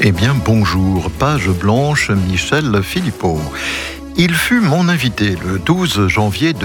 Eh bien, bonjour, page blanche, Michel Philippot. Il fut mon invité le 12 janvier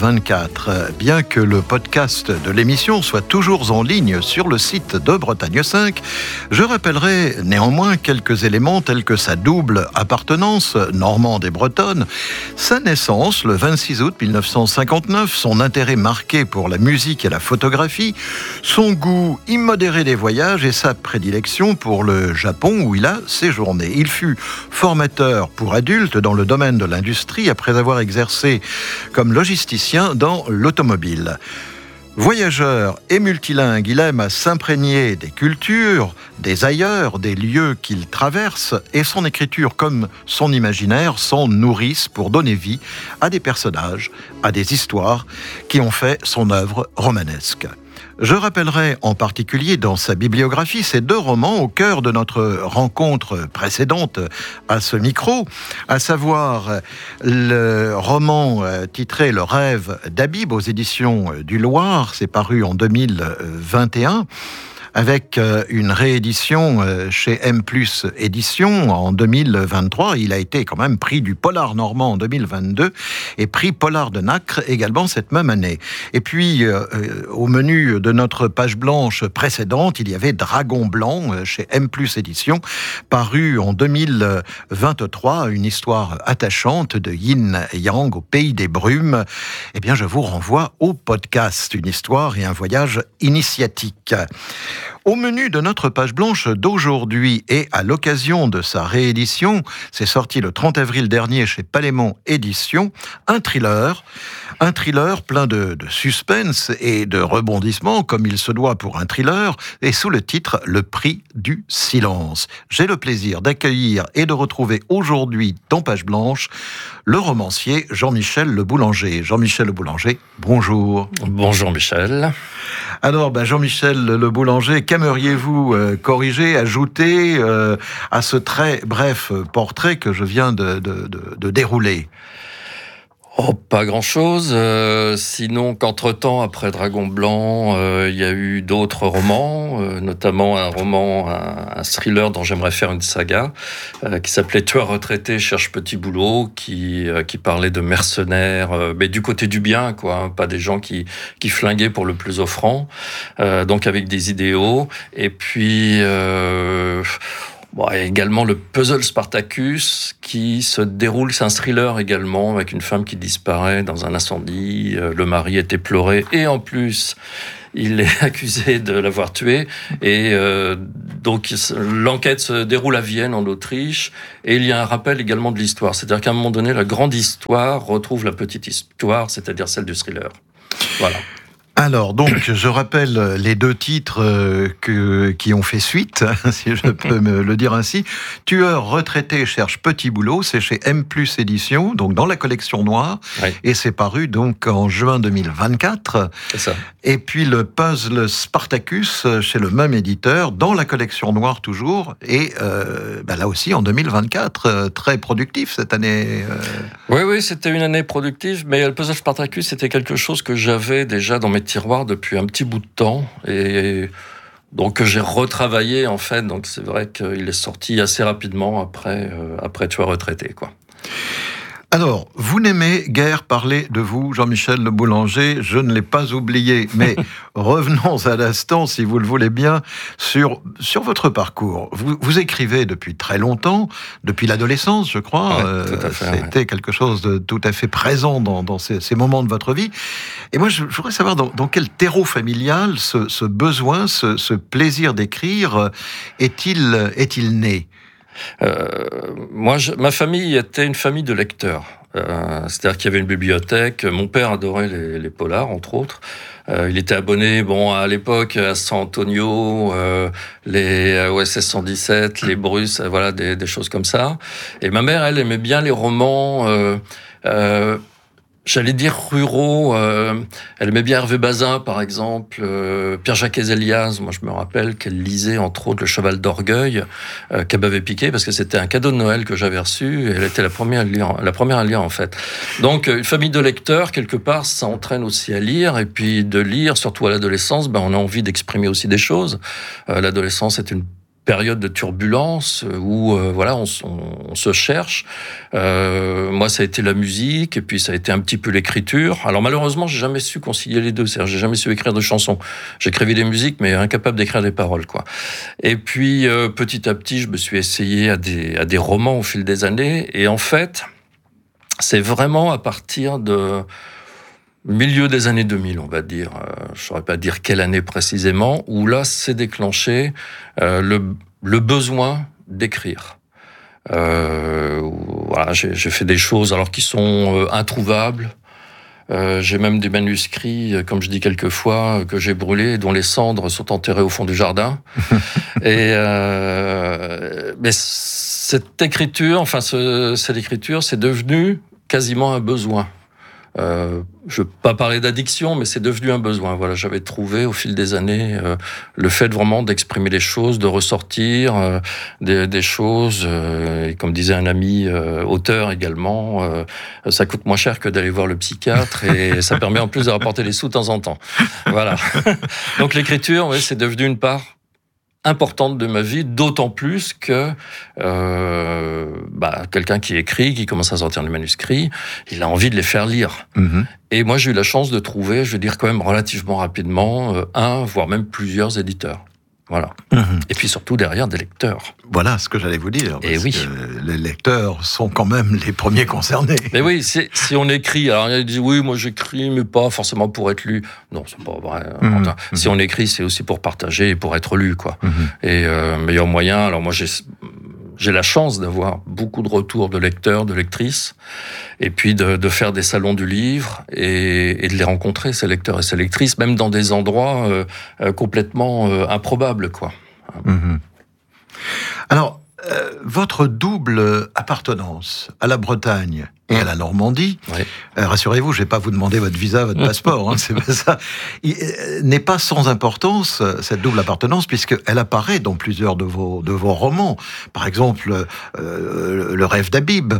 2024. Bien que le podcast de l'émission soit toujours en ligne sur le site de Bretagne 5, je rappellerai néanmoins quelques éléments tels que sa double appartenance normande et bretonne, sa naissance le 26 août 1959, son intérêt marqué pour la musique et la photographie, son goût immodéré des voyages et sa prédilection pour le Japon où il a séjourné. Il fut formateur pour adultes dans le domaine de l'industrie après avoir exercé comme logisticien dans l'automobile. Voyageur et multilingue, il aime à s'imprégner des cultures, des ailleurs, des lieux qu'il traverse, et son écriture comme son imaginaire s'en nourrissent pour donner vie à des personnages, à des histoires qui ont fait son œuvre romanesque. Je rappellerai en particulier dans sa bibliographie ces deux romans au cœur de notre rencontre précédente à ce micro, à savoir le roman titré Le rêve d'Habib aux éditions du Loir, c'est paru en 2021, avec une réédition chez M+ Éditions en 2023. Il a été quand même prix du Polar normand en 2022 et prix Polar de Nacre également cette même année. Et puis, au menu de notre page blanche précédente, il y avait Dragon blanc chez M+ Éditions, paru en 2023, une histoire attachante de Yin Yang au pays des brumes. Eh bien, je vous renvoie au podcast, une histoire et un voyage initiatique. Au menu de notre page blanche d'aujourd'hui et à l'occasion de sa réédition, c'est sorti le 30 avril dernier chez Palémon Éditions, un thriller plein de suspense et de rebondissements comme il se doit pour un thriller et sous le titre Le prix du silence. J'ai le plaisir d'accueillir et de retrouver aujourd'hui dans page blanche le romancier Jean-Michel Le Boulanger. Jean-Michel Le Boulanger, bonjour. Bonjour Michel. Alors, Jean-Michel Le Boulanger, qu'aimeriez-vous corriger, ajouter à ce très bref portrait que je viens de dérouler ? Oh, pas grand-chose. Sinon qu'entre-temps, après Dragon blanc, il y a eu d'autres romans, notamment un thriller dont j'aimerais faire une saga, qui s'appelait Tueur retraité cherche petit boulot, qui parlait de mercenaires, mais du côté du bien, quoi, hein, pas des gens qui flinguaient pour le plus offrant, donc avec des idéaux. Et puis également le puzzle Spartacus qui se déroule, c'est un thriller également avec une femme qui disparaît dans un incendie, le mari est éploré et en plus il est accusé de l'avoir tué et donc l'enquête se déroule à Vienne en Autriche et il y a un rappel également de l'histoire, c'est-à-dire qu'à un moment donné la grande histoire retrouve la petite histoire, c'est-à-dire celle du thriller. Voilà. Alors, donc, je rappelle les deux titres qui ont fait suite, si je peux me le dire ainsi. Tueur retraité cherche petit boulot, c'est chez M+ Éditions, donc dans la collection noire, oui. Et c'est paru donc en juin 2024. C'est ça. Et puis le puzzle Spartacus chez le même éditeur, dans la collection noire toujours, et là aussi en 2024, très productif cette année. Oui, c'était une année productive, mais le puzzle Spartacus, c'était quelque chose que j'avais déjà dans mes tiroirs depuis un petit bout de temps et donc que j'ai retravaillé en fait, donc c'est vrai qu'il est sorti assez rapidement après Tueur retraité, quoi. Alors, vous n'aimez guère parler de vous, Jean-Michel Le Boulanger, je ne l'ai pas oublié, mais revenons à l'instant, si vous le voulez bien, sur votre parcours. Vous écrivez depuis très longtemps, depuis l'adolescence, je crois. Ouais, tout à fait, c'était quelque chose de tout à fait présent dans ces moments de votre vie. Et moi, je voudrais savoir dans quel terreau familial ce besoin, ce plaisir d'écrire est-il né ? Ma famille était une famille de lecteurs. C'est-à-dire qu'il y avait une bibliothèque. Mon père adorait les polars, entre autres. Il était abonné, à l'époque, à San Antonio, les OSS 117, les Bruce, voilà, des choses comme ça. Et ma mère, elle aimait bien les romans j'allais dire ruraux. Elle aimait bien Hervé Bazin, par exemple, Pierre-Jacques Ezeliaz. Moi, je me rappelle qu'elle lisait, entre autres, Le Cheval d'Orgueil, qu'elle m'avait piqué, parce que c'était un cadeau de Noël que j'avais reçu, et elle était la première à lire, en fait. Donc, une famille de lecteurs, quelque part, ça entraîne aussi à lire, et puis de lire, surtout à l'adolescence, on a envie d'exprimer aussi des choses. L'adolescence est une période de turbulence où voilà, on se cherche. Moi, ça a été la musique et puis ça a été un petit peu l'écriture. Alors malheureusement, j'ai jamais su concilier les deux. C'est-à-dire, j'ai jamais su écrire de chansons. J'écrivais des musiques, mais incapable d'écrire des paroles, quoi. Et puis petit à petit, je me suis essayé à des romans au fil des années. Et en fait, c'est vraiment à partir de milieu des années 2000, on va dire, je ne saurais pas dire quelle année précisément, où là s'est déclenché le besoin d'écrire. Voilà, j'ai fait des choses alors qui sont introuvables. J'ai même des manuscrits, comme je dis quelquefois, que j'ai brûlés, dont les cendres sont enterrées au fond du jardin. Mais cette écriture, cette écriture, c'est devenu quasiment un besoin. Je ne veux pas parler d'addiction, mais c'est devenu un besoin. Voilà, j'avais trouvé au fil des années le fait vraiment d'exprimer les choses, de ressortir des choses. Et comme disait un ami auteur également, ça coûte moins cher que d'aller voir le psychiatre et ça permet en plus de rapporter les sous de temps en temps. Voilà. Donc l'écriture, ouais, c'est devenu une part importante de ma vie, d'autant plus que quelqu'un qui écrit, qui commence à sortir des manuscrits, il a envie de les faire lire. Mmh. Et moi, j'ai eu la chance de trouver, je veux dire quand même relativement rapidement, un, voire même plusieurs éditeurs. Voilà. Mmh. Et puis surtout derrière des lecteurs. Voilà ce que j'allais vous dire. Et oui. Que les lecteurs sont quand même les premiers concernés. Mais oui, si on écrit, alors il dit oui, moi j'écris, mais pas forcément pour être lu. Non, c'est pas vrai. Mmh. Si on écrit, c'est aussi pour partager et pour être lu, quoi. Mmh. Et meilleur moyen. Alors moi j'ai la chance d'avoir beaucoup de retours de lecteurs, de lectrices, et puis de faire des salons du livre et de les rencontrer, ces lecteurs et ces lectrices, même dans des endroits complètement improbables, quoi. Mmh. Alors, votre double appartenance à la Bretagne et à la Normandie, ouais. Rassurez-vous, je ne vais pas vous demander votre visa, votre passeport, c'est pas ça. N'est pas sans importance, cette double appartenance, puisqu'elle apparaît dans plusieurs de vos romans. Par exemple, Le rêve d'Habib,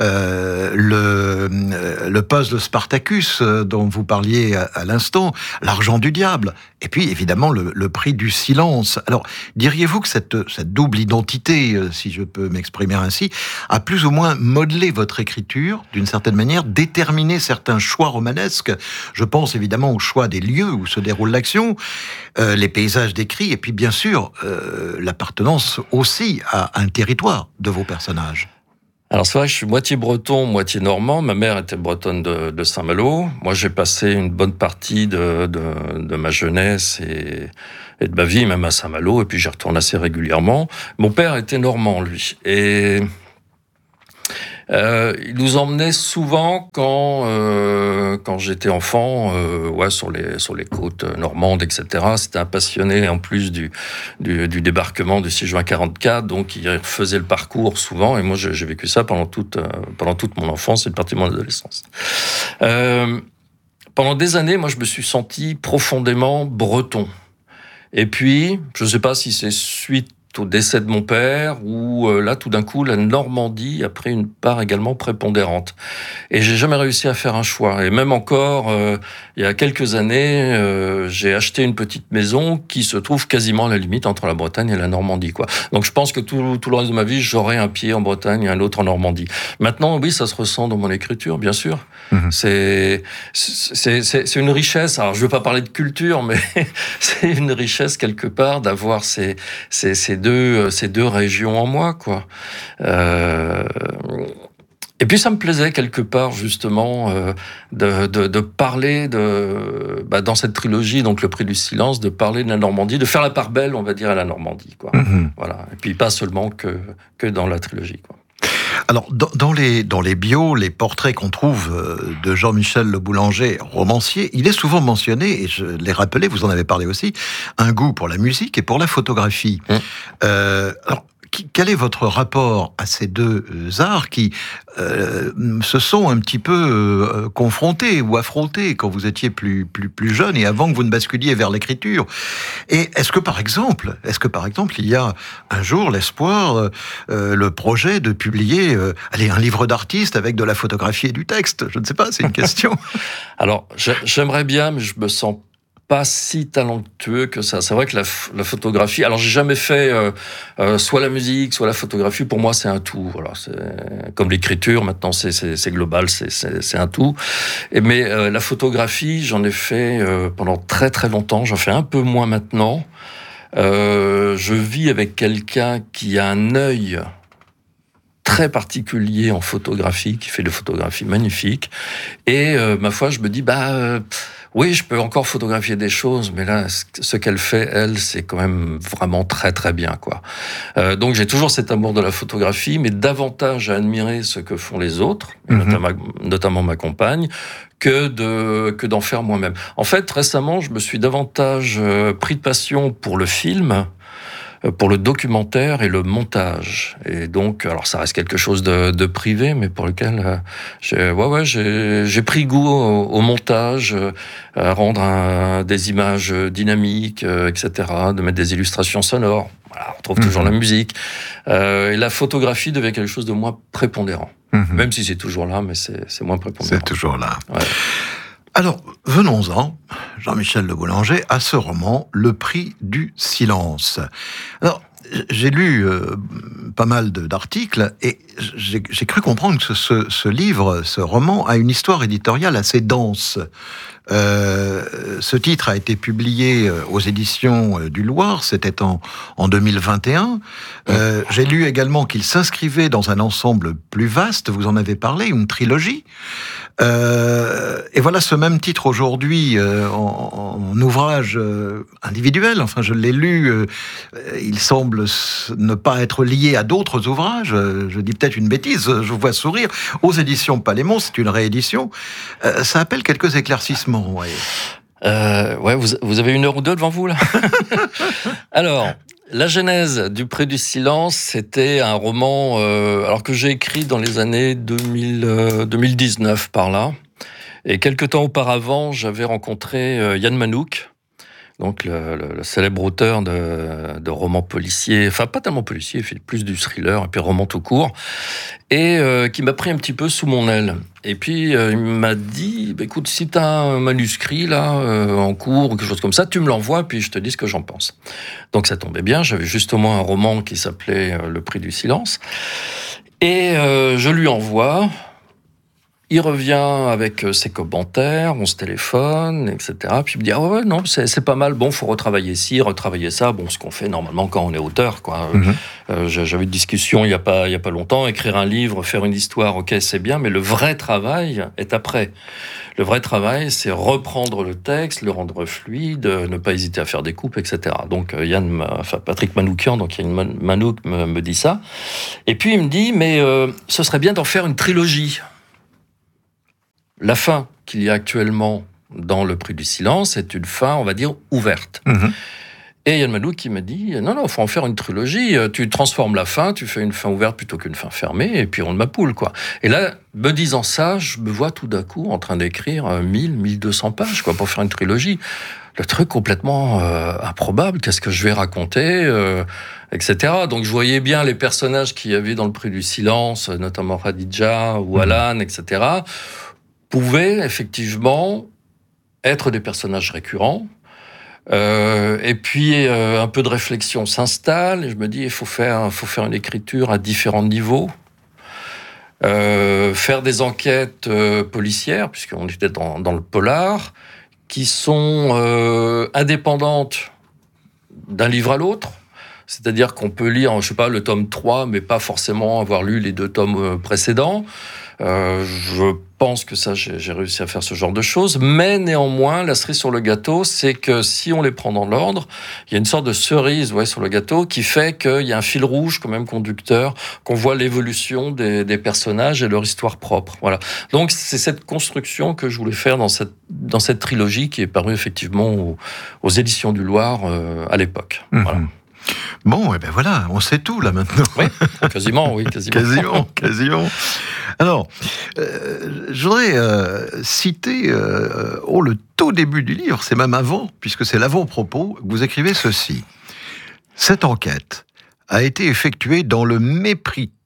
le puzzle Spartacus, dont vous parliez à l'instant, L'argent du diable, et puis évidemment le prix du silence. Alors, diriez-vous que cette double identité, si je peux m'exprimer ainsi, a plus ou moins modelé votre écriture, d'une certaine manière, déterminer certains choix romanesques? Je pense évidemment au choix des lieux où se déroule l'action, les paysages décrits, et puis bien sûr l'appartenance aussi à un territoire de vos personnages. Alors c'est vrai que je suis moitié breton, moitié normand. Ma mère était bretonne de Saint-Malo. Moi, j'ai passé une bonne partie de ma jeunesse et de ma vie, même à Saint-Malo, et puis j'y retourne assez régulièrement. Mon père était normand, lui. Et il nous emmenait souvent quand j'étais enfant, sur les côtes normandes, etc. C'était un passionné en plus du débarquement du 6 juin 44, donc il faisait le parcours souvent. Et moi, j'ai vécu ça pendant toute mon enfance et une partie de mon adolescence. Pendant des années, moi, je me suis senti profondément breton. Et puis, je ne sais pas si c'est suite au décès de mon père, où là, tout d'un coup, la Normandie a pris une part également prépondérante. Et j'ai jamais réussi à faire un choix. Et même encore, il y a quelques années, j'ai acheté une petite maison qui se trouve quasiment à la limite entre la Bretagne et la Normandie, quoi. Donc je pense que tout le reste de ma vie, j'aurai un pied en Bretagne et un autre en Normandie. Maintenant, oui, ça se ressent dans mon écriture, bien sûr. Mmh. C'est une richesse. Alors, je veux pas parler de culture, mais c'est une richesse quelque part d'avoir ces deux régions en moi, quoi. Et puis ça me plaisait quelque part justement de parler dans cette trilogie, donc le prix du silence, de parler de la Normandie, de faire la part belle, on va dire, à la Normandie, quoi. Mmh. Voilà. Et puis pas seulement que dans la trilogie, quoi. Alors, dans les bios, les portraits qu'on trouve de Jean-Michel Le Boulanger, romancier, il est souvent mentionné, et je l'ai rappelé, vous en avez parlé aussi, un goût pour la musique et pour la photographie. Alors, quel est votre rapport à ces deux arts qui se sont un petit peu confrontés ou affrontés quand vous étiez plus jeune et avant que vous ne basculiez vers l'écriture? Et est-ce que par exemple, il y a un jour l'espoir, le projet de publier un livre d'artiste avec de la photographie et du texte? Je ne sais pas, c'est une question. Alors, j'aimerais bien, mais je me sens pas si talentueux que ça. C'est vrai que la photographie... Alors, j'ai jamais fait soit la musique, soit la photographie. Pour moi, c'est un tout. Voilà, c'est comme l'écriture, maintenant, c'est global, c'est un tout. Mais la photographie, j'en ai fait pendant très, très longtemps. J'en fais un peu moins maintenant. Je vis avec quelqu'un qui a un œil très particulier en photographie, qui fait des photographies magnifiques. Et ma foi, je me dis, oui, je peux encore photographier des choses, mais là, ce qu'elle fait, elle, c'est quand même vraiment très, très bien, quoi. Donc, j'ai toujours cet amour de la photographie, mais davantage à admirer ce que font les autres, et notamment ma compagne, que d'en faire moi-même. En fait, récemment, je me suis davantage pris de passion pour le film, pour le documentaire et le montage. Et donc, alors ça reste quelque chose de privé, mais pour lequel j'ai pris goût au montage, à rendre des images dynamiques, etc., de mettre des illustrations sonores. Voilà, on retrouve toujours la musique. Et la photographie devient quelque chose de moins prépondérant. Même si c'est toujours là, mais c'est moins prépondérant. C'est toujours là. Ouais. Alors, venons-en, Jean-Michel Le Boulanger, à ce roman, Le Prix du Silence. Alors, j'ai lu pas mal d'articles et j'ai cru comprendre que ce livre, ce roman, a une histoire éditoriale assez dense. Ce titre a été publié aux éditions du Loir, c'était en 2021. J'ai lu également qu'il s'inscrivait dans un ensemble plus vaste, vous en avez parlé, une trilogie. Et voilà ce même titre aujourd'hui en ouvrage individuel, enfin je l'ai lu, il semble ne pas être lié à d'autres ouvrages, je dis peut-être une bêtise, je vous vois sourire, aux éditions Palémon, c'est une réédition, ça appelle quelques éclaircissements. Ouais. Vous avez 1 heure ou 2 devant vous là. Alors, la genèse du Prix du Silence, c'était un roman alors que j'ai écrit dans les années 2019 par là. Et quelques temps auparavant, j'avais rencontré Yann Manouk, donc le célèbre auteur de romans policiers, enfin pas tellement policiers, il fait plus du thriller et puis roman tout court, et qui m'a pris un petit peu sous mon aile. Et puis il m'a dit, écoute, si tu as un manuscrit là en cours ou quelque chose comme ça, tu me l'envoies puis je te dis ce que j'en pense. Donc ça tombait bien, j'avais justement un roman qui s'appelait Le Prix du Silence, et je lui envoie. Il revient avec ses commentaires, on se téléphone, etc. Puis il me dit, ouais, non, c'est pas mal, bon, faut retravailler ci, retravailler ça, bon, ce qu'on fait normalement quand on est auteur, quoi. J'avais une discussion il y a pas longtemps, écrire un livre, faire une histoire, ok, c'est bien, mais le vrai travail est après. Le vrai travail, c'est reprendre le texte, le rendre fluide, ne pas hésiter à faire des coupes, etc. Donc Patrick Manoukian, donc Yann Manouk me dit ça. Et puis il me dit, mais ce serait bien d'en faire une trilogie. La fin qu'il y a actuellement dans Le Prix du Silence est une fin, on va dire, ouverte. Et Yann Manouk qui m'a dit, non, il faut en faire une trilogie, tu transformes la fin, tu fais une fin ouverte plutôt qu'une fin fermée, et puis on de ma poule, quoi. Et là, me disant ça, je me vois tout d'un coup en train d'écrire 1200 pages, quoi, pour faire une trilogie. Le truc complètement improbable, qu'est-ce que je vais raconter, etc. Donc je voyais bien les personnages qu'il y avait dans Le Prix du Silence, notamment Khadija ou Alan, etc., pouvaient effectivement être des personnages récurrents. Et puis un peu de réflexion s'installe. Et je me dis, il faut faire une écriture à différents niveaux. Faire des enquêtes policières, puisqu'on était dans le polar, qui sont indépendantes d'un livre à l'autre. C'est-à-dire qu'on peut lire, je sais pas, le tome 3, mais pas forcément avoir lu les 2 tomes précédents. Je pense que ça, j'ai réussi à faire ce genre de choses, mais néanmoins, la cerise sur le gâteau, c'est que si on les prend dans l'ordre, il y a une sorte de cerise sur le gâteau qui fait qu'il y a un fil rouge quand même conducteur, qu'on voit l'évolution des personnages et leur histoire propre. Voilà. Donc c'est cette construction que je voulais faire dans cette trilogie qui est parue effectivement aux éditions du Loir à l'époque. Voilà. Bon, et ben voilà, on sait tout là maintenant. Oui, quasiment. Quasiment. Alors, je voudrais citer le tout début du livre, c'est même avant, puisque c'est l'avant-propos, vous écrivez ceci. Cette enquête a été effectuée dans le mépris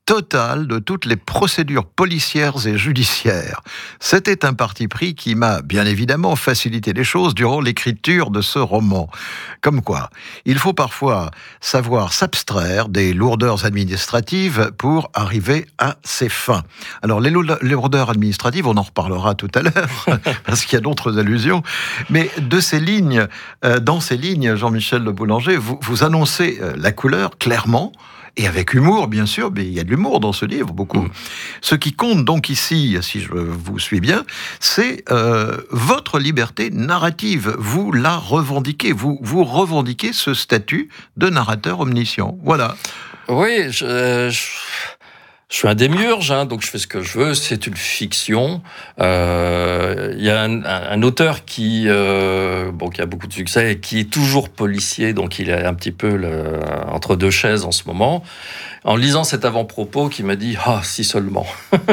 total de toutes les procédures policières et judiciaires. C'était un parti pris qui m'a bien évidemment facilité les choses durant l'écriture de ce roman. Comme quoi, il faut parfois savoir s'abstraire des lourdeurs administratives pour arriver à ses fins. Alors les lourdeurs administratives, on en reparlera tout à l'heure, parce qu'il y a d'autres allusions, mais de ces lignes, dans ces lignes, Jean-Michel Le Boulanger, vous annoncez la couleur clairement, et avec humour, bien sûr, mais il y a de l'humour dans ce livre, beaucoup. Ce qui compte donc ici, si je vous suis bien, c'est votre liberté narrative. Vous la revendiquez, vous revendiquez ce statut de narrateur omniscient. Voilà. Oui, je suis un démiurge, donc je fais ce que je veux, c'est une fiction. Il y a un auteur qui a beaucoup de succès et qui est toujours policier, donc il est un petit peu entre deux chaises en ce moment. En lisant cet avant-propos, qui m'a dit « Ah, si seulement !»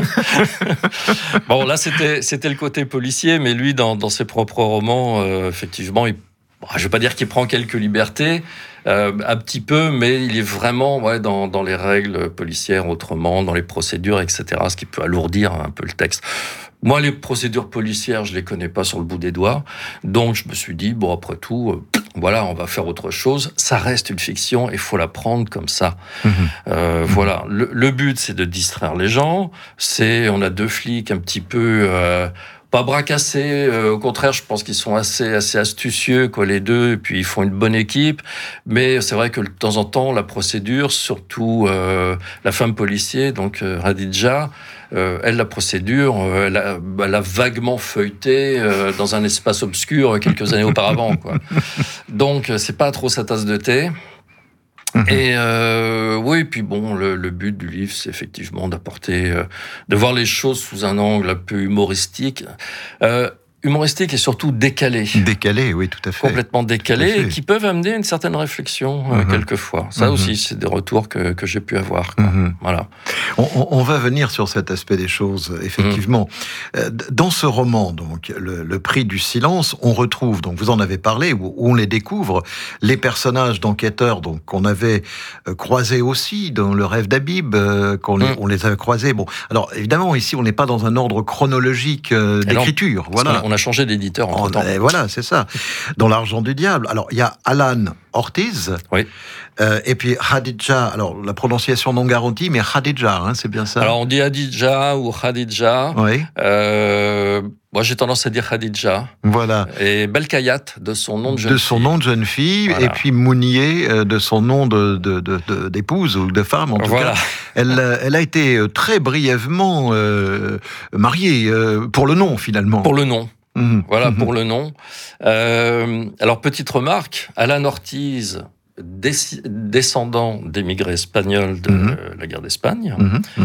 Bon, là, c'était le côté policier, mais lui, dans ses propres romans, effectivement, je ne vais pas dire qu'il prend quelques libertés, un petit peu, mais il est vraiment dans les règles policières autrement, dans les procédures, etc., ce qui peut alourdir un peu le texte. Moi, les procédures policières, je les connais pas sur le bout des doigts, donc je me suis dit, bon, après tout, on va faire autre chose. Ça reste une fiction et il faut la prendre comme ça. Voilà, le but, c'est de distraire les gens. On a deux flics un petit peu... pas bras cassés, au contraire, je pense qu'ils sont assez astucieux, les deux, et puis ils font une bonne équipe. Mais c'est vrai que de temps en temps, la procédure, surtout la femme policier, donc Khadija, elle, la procédure, elle a vaguement feuilleté dans un espace obscur quelques années auparavant, quoi. Donc, c'est pas trop sa tasse de thé. Et oui, puis bon, le but du livre, c'est effectivement de voir les choses sous un angle un peu humoristique. Humoristique et surtout décalé. Décalé, oui, tout à fait. Complètement décalé, et qui peuvent amener une certaine réflexion, quelquefois. Ça aussi, c'est des retours que j'ai pu avoir. Voilà. On va venir sur cet aspect des choses, effectivement. Dans ce roman, donc, le prix du silence, on retrouve, donc vous en avez parlé, où on les découvre, les personnages d'enquêteurs donc, qu'on avait croisés aussi dans Le Rêve d'Habib, on les avait croisés. Bon, alors, évidemment, ici, on n'est pas dans un ordre chronologique d'écriture. Voilà. On a changé d'éditeur entre-temps. Voilà, c'est ça. Dans L'Argent du Diable, alors il y a Alan Ortiz, oui. Et puis Khadija, alors la prononciation non garantie, mais Khadija, c'est bien ça. Alors on dit Khadija ou Khadija. Oui. Moi j'ai tendance à dire Khadija. Voilà. Et Belkayat de son nom de jeune fille. De son nom de jeune fille, voilà. Et puis Mounier de son nom d'épouse ou de femme en tout cas. Elle a été très brièvement mariée pour le nom finalement. Pour le nom. Pour le nom. Alors, petite remarque, Alan Ortiz, descendant d'émigrés espagnols de la guerre d'Espagne.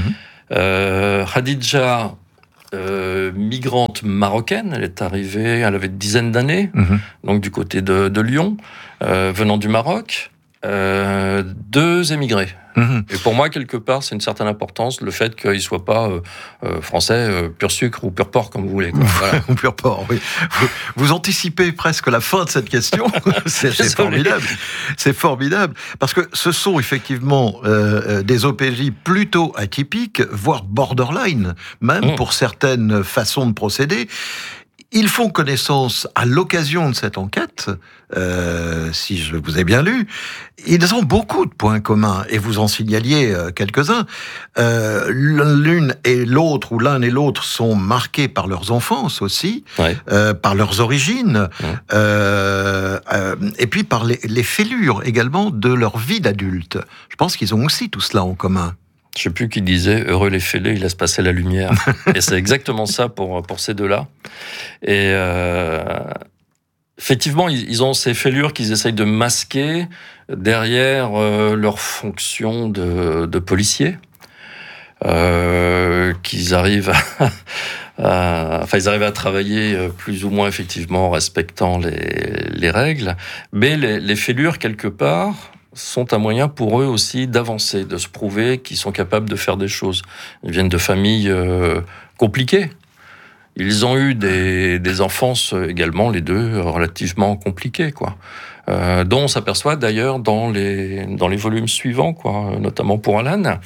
Khadija, migrante marocaine, elle avait une dizaine d'années, donc du côté de Lyon, venant du Maroc. Deux émigrés. Et pour moi, quelque part, c'est une certaine importance, le fait qu'ils ne soient pas français, pur sucre ou pur porc, comme vous voulez. Voilà. Ou pur porc, oui. Vous anticipez presque la fin de cette question. C'est formidable. C'est formidable. Parce que ce sont effectivement des OPJ plutôt atypiques, voire borderline, même pour certaines façons de procéder. Ils font connaissance à l'occasion de cette enquête, si je vous ai bien lu. Ils ont beaucoup de points communs, et vous en signaliez quelques-uns. L'une et l'autre, ou l'un et l'autre, sont marqués par leurs enfances aussi, par leurs origines, et puis par les fêlures également de leur vie d'adulte. Je pense qu'ils ont aussi tout cela en commun. Je ne sais plus qui disait « Heureux les fêlés, il laisse passer la lumière ». Et c'est exactement ça pour ces deux-là. Et effectivement, ils ont ces fêlures qu'ils essayent de masquer derrière leur fonction de policiers. Qu'ils arrivent ils arrivent à travailler plus ou moins effectivement en respectant les règles. Mais les fêlures, quelque part, sont un moyen pour eux aussi d'avancer, de se prouver qu'ils sont capables de faire des choses. Ils viennent de familles compliquées. Ils ont eu des enfances également, les deux, relativement compliquées, quoi. dont on s'aperçoit d'ailleurs dans les volumes suivants, quoi, notamment pour Alan.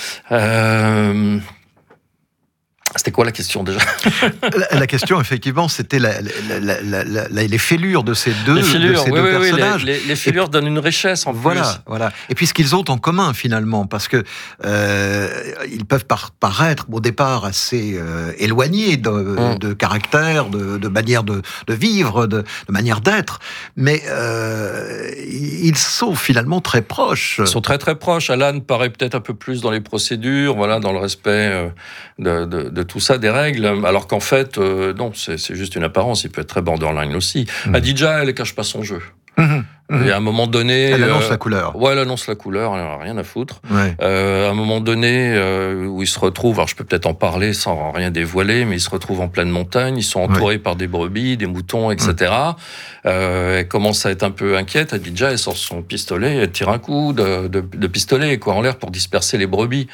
C'était quoi la question déjà ? La question, effectivement, c'était les fêlures de ces deux personnages. Les fêlures donnent une richesse en plus. Voilà. Et puis ce qu'ils ont en commun finalement, parce que ils peuvent paraître au départ assez éloignés de caractère, de manière de vivre, de manière d'être, mais ils sont finalement très proches. Ils sont très très proches. Alan paraît peut-être un peu plus dans les procédures, voilà, dans le respect de tout ça, des règles, alors qu'en fait, non, c'est juste une apparence, il peut être très borderline aussi. Adidja, elle ne cache pas son jeu. Et à un moment donné... Elle annonce la couleur. Ouais, elle annonce la couleur, elle n'en a rien à foutre. Ouais. À un moment donné, où ils se retrouvent, alors je peux peut-être en parler sans rien dévoiler, mais ils se retrouvent en pleine montagne, ils sont entourés par des brebis, des moutons, etc. Elle commence à être un peu inquiète, Adidja, elle sort son pistolet, elle tire un coup de pistolet en l'air pour disperser les brebis.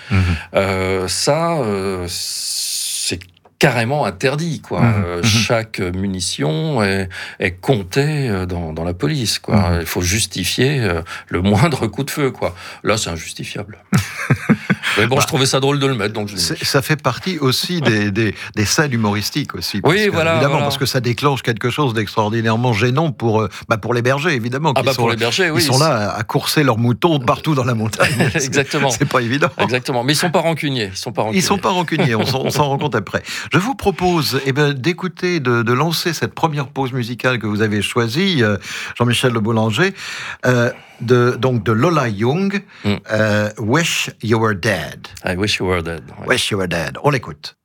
C'est carrément interdit, quoi. Chaque munition est comptée dans la police, quoi. Il faut justifier le moindre coup de feu, quoi. Là, c'est injustifiable. Mais bon, je trouvais ça drôle de le mettre, donc je l'ai mis. Ça fait partie aussi des scènes humoristiques aussi. Évidemment, parce que ça déclenche quelque chose d'extraordinairement gênant pour les bergers, évidemment. Pour les bergers, oui. Ils sont là à courser leurs moutons partout dans la montagne. Exactement. C'est pas évident. Mais ils sont pas rancuniers. Ils sont pas rancuniers, on s'en rend compte après. Je vous propose d'écouter, de lancer cette première pause musicale que vous avez choisie, Jean-Michel Le Boulanger, de Lola Young, Wish You Were Dead. I Wish You Were Dead. Wish You Were Dead. On l'écoute.